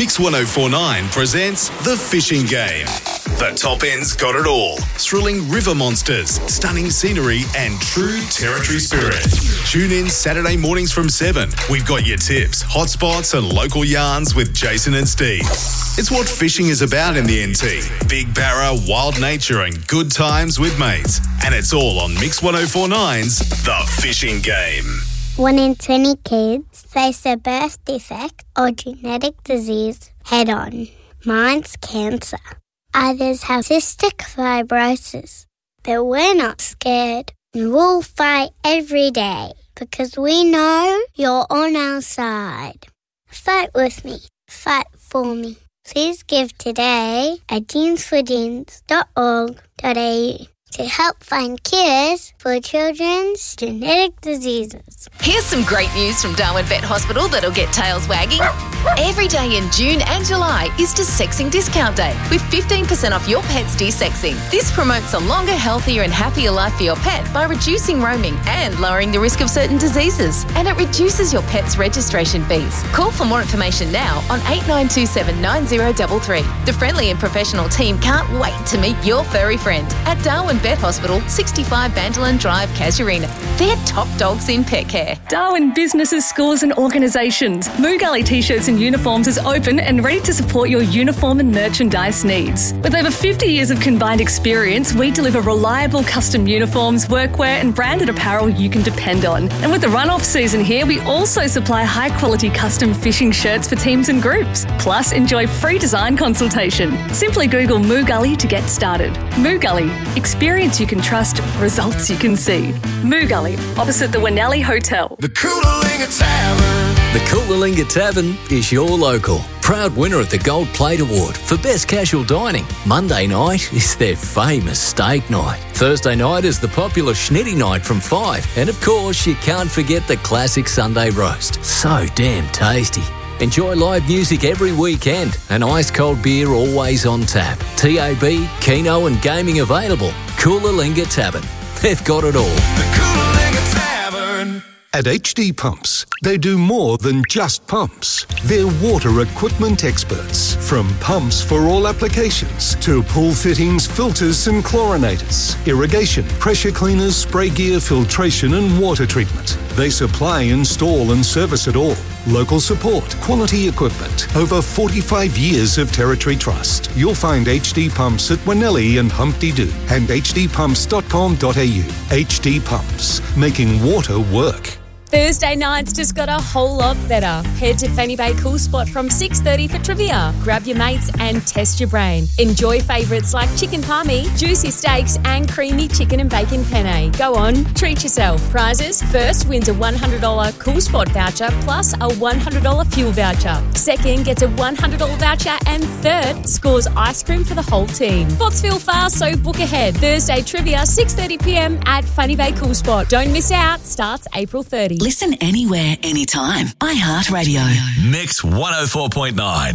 Mix 1049 presents The Fishing Game. The top end's got it all. Thrilling river monsters, stunning scenery, and true territory spirit. Tune in Saturday mornings from 7. We've got your tips, hotspots, and local yarns with Jason and Steve. It's what fishing is about in the NT. Big barra, wild nature, and good times with mates. And it's all on Mix 1049's The Fishing Game. 1 in 20 kids face a birth defect or genetic disease head-on. Mine's cancer. Others have cystic fibrosis. But we're not scared. And we'll fight every day because we know you're on our side. Fight with me. Fight for me. Please give today at jeansforjeans.org.au to help find cures for children's genetic diseases. Here's some great news from Darwin Vet Hospital that'll get tails wagging. Every day in June and July is Desexing Discount Day with 15% off your pet's desexing. This promotes a longer, healthier and happier life for your pet by reducing roaming and lowering the risk of certain diseases. And it reduces your pet's registration fees. Call for more information now on 8927 9033. The friendly and professional team can't wait to meet your furry friend at Darwin Vet Hospital, 65 Bandolan Drive, Casuarina. They're top dogs in pet care. Darwin businesses, schools and organisations. Moo Gully T-shirts and uniforms is open and ready to support your uniform and merchandise needs. With over 50 years of combined experience, we deliver reliable custom uniforms, workwear and branded apparel you can depend on. And with the run-off season here, we also supply high-quality custom fishing shirts for teams and groups. Plus, enjoy free design consultation. Simply Google Moo Gully to get started. Moo Gully. Experience you can trust, results you can see. Moo Gully, opposite the Winnelli Hotel. The Coolalingga Tavern. The Coolalingga Tavern is your local. Proud winner of the Gold Plate Award for Best Casual Dining. Monday night is their famous steak night. Thursday night is the popular Schnitty night from 5. And of course, you can't forget the classic Sunday roast. So damn tasty. Enjoy live music every weekend and ice-cold beer always on tap. TAB, Keno and gaming available. Coolalingga Tavern. They've got it all. The Coolalingga Tavern. At HD Pumps, they do more than just pumps. They're water equipment experts. From pumps for all applications to pool fittings, filters and chlorinators, irrigation, pressure cleaners, spray gear, filtration and water treatment. They supply, install and service it all. Local support, quality equipment, over 45 years of territory trust. You'll find HD Pumps at Winnelli and Humpty Doo and hdpumps.com.au. HD Pumps, making water work. Thursday nights just got a whole lot better. Head to Fanny Bay Cool Spot from 6:30 for trivia. Grab your mates and test your brain. Enjoy favourites like chicken palmy, juicy steaks and creamy chicken and bacon penne. Go on, treat yourself. Prizes: first wins a $100 Cool Spot voucher plus a $100 fuel voucher. Second gets a $100 voucher and third scores ice cream for the whole team. Spots fill fast, so book ahead. Thursday trivia 6:30pm at Fanny Bay Cool Spot. Don't miss out. Starts April 30. Listen anywhere, anytime. iHeartRadio. Mix 104.9.